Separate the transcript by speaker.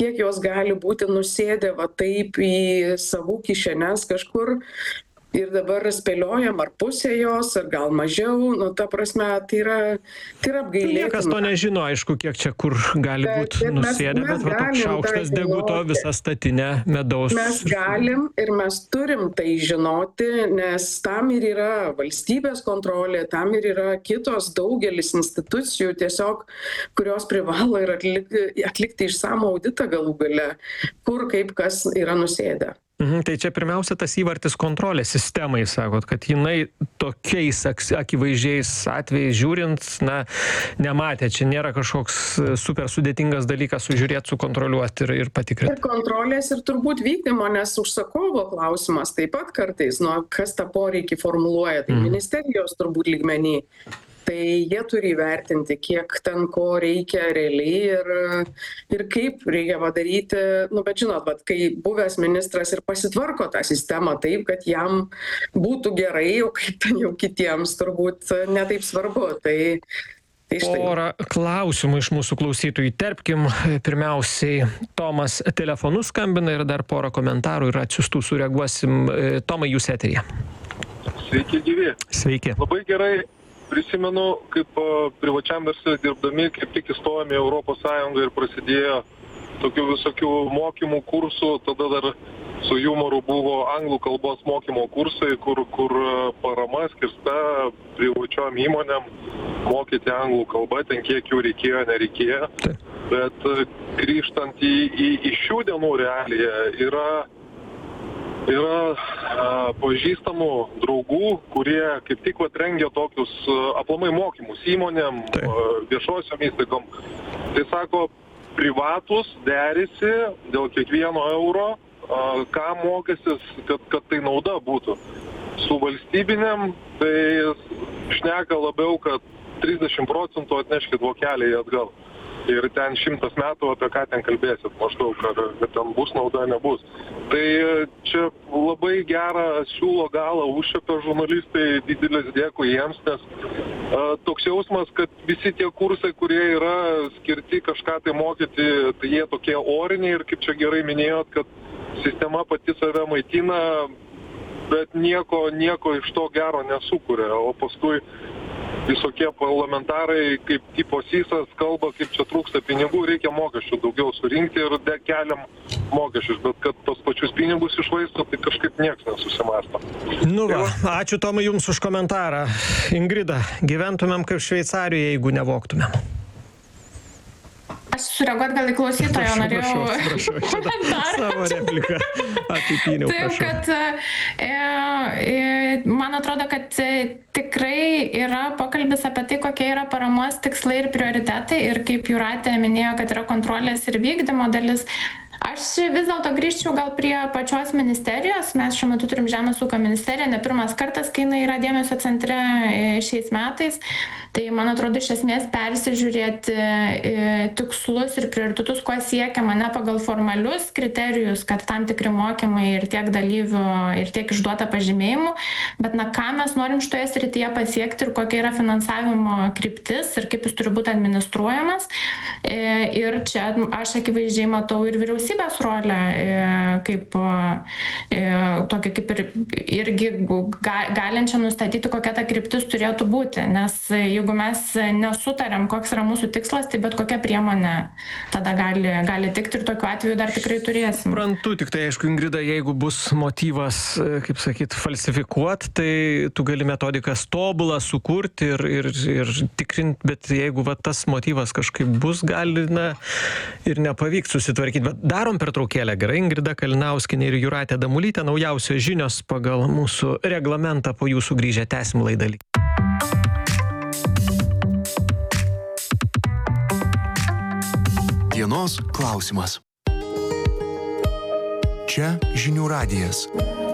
Speaker 1: kiek jos gali būti nusėdę va taip į savų kišenes kažkur ir dabar spėliojam, ar pusė jos, ar gal mažiau, nu, ta prasme, tai yra apgailėtina.
Speaker 2: Niekas to nežino, aišku, kiek čia kur gali būti nusėdę, bet va toks šaukštas deguto, visa statinė medaus.
Speaker 1: Mes galim ir mes turim tai žinoti, nes tam ir yra valstybės kontrolė, tam ir yra kitos daugelis institucijų tiesiog, kurios privalo ir atlikti išsamų auditą galų gale, kur kaip kas yra nusėdę.
Speaker 2: Tai čia pirmiausia tas įvartis kontrolės sistemai, sakot, kad jinai tokiais akivaizdžiais atvejais žiūrint, na, nematė, čia nėra kažkoks super sudėtingas dalykas sužiūrėti, sukontroliuoti ir patikrinti.
Speaker 1: Ir kontrolės ir turbūt vykdymo, nes užsakovo klausimas taip pat kartais, nu, kas tą poreikį formuluoja, tai ministerijos turbūt lygmenį. Tai jie turi įvertinti, kiek ten ko reikia realiai ir kaip reikia padaryti. Nu, bet žinot, vat, kai buvęs ministras ir pasitvarko tą sistemą taip, kad jam būtų gerai, o kaip ten jau kitiems turbūt netaip svarbu. Tai štai.
Speaker 2: Porą klausimų iš mūsų klausytojų įterpkim. Pirmiausiai, Tomas telefonu skambina ir dar porą komentarų ir atsiųstų sureaguosim. Tomai, jūs eteryje.
Speaker 3: Sveiki, gyvi.
Speaker 2: Sveiki.
Speaker 3: Labai gerai. Prisimenu, kaip privačiam versle dirbdami, kaip tik įstojome į Europos Sąjungą ir prasidėjo tokių visokių mokymų kursų, tada dar su humoru buvo anglų kalbos mokymo kursai, kur parama skirta privačiom įmonėm mokyti anglų kalbą, ten kiek jų reikėjo, nereikėjo. Bet grįžtant į šių dienų realiją yra pažįstamų draugų, kurie kaip tik rengia tokius aplamai mokymus įmonėm, viešosiom įstaigom. Tai sako, privatus derisi dėl kiekvieno euro, ką mokėsis, kad tai nauda būtų. Su valstybinėm tai šneka labiau, kad 30% atneškit vokelį atgal. Ir ten 100 metų apie ką ten kalbėsit, maždaug, kad ten bus nauda, nebus. Tai čia labai gerą siūlo galą užčiapė žurnalistai, didelis dėkui jiems, nes toks jausmas, kad visi tie kursai, kurie yra skirti kažką tai mokyti, tai jie tokie oriniai ir kaip čia gerai minėjot, kad sistema pati save maitina, bet nieko iš to gero nesukuria, o paskui visokie parlamentarai, kaip tipo Sysas, kalba, kaip čia trūksta pinigų, reikia mokesčių daugiau surinkti ir keliam mokesčius, bet kad tos pačius pinigus išvaisto, tai kažkaip nieks nesusimąsto.
Speaker 2: Nu va, ačiū Tomai jums už komentarą. Ingrida, gyventumėm kaip Šveicarijoje, jeigu nevoktumėm.
Speaker 4: Aš sureaguot gal į klausytojo, norėjau
Speaker 2: savo repliką apipyniau.
Speaker 4: Taip, kad man atrodo, kad tikrai yra pokalbis apie tai, kokie yra paramos tikslai ir prioritetai ir kaip Jūratė minėjo, kad yra kontrolės ir vykdymo dalis. Aš vis dėlto grįžčiau gal prie pačios ministerijos. Mes šiuo metu turim Žemės ūkio ministeriją, ne pirmas kartas, kai jinai yra dėmesio centre šiais metais. Tai, man atrodo, iš esmės persižiūrėti tikslus ir prioritetus, ko siekiama, ne pagal formalius kriterijus, kad tam tikri mokymai ir tiek dalyvių, ir tiek išduota pažymėjimų, bet ką mes norim šitoje srityje pasiekti ir kokia yra finansavimo kryptis ir kaip jis turi būti administruojamas. Ir čia aš akivaizdžiai matau ir vyriausybės rolę, kaip tokia kaip ir irgi galinčią nustatyti, kokia ta kryptis turėtų būti, nes jeigu mes nesutariam, koks yra mūsų tikslas, tai bet kokia priemonė tada gali tikti ir tokiu atveju dar tikrai turėsim.
Speaker 2: Suprantu, tik tai aišku, Ingrida, jeigu bus motyvas, kaip sakyt, falsifikuoti, tai tu gali metodikas tobulą sukurti ir tikrinti, bet jeigu va, tas motyvas kažkaip bus, gali ir nepavykti susitvarkyti. Bet darom pertraukėlę, gerai, Ingrida Kalinauskienė ir Jūratė Damulytė, naujausios žinios pagal mūsų reglamentą, po jūsų grįžę tęsim laidą.
Speaker 5: Dienos klausimas. Čia žinių radijas.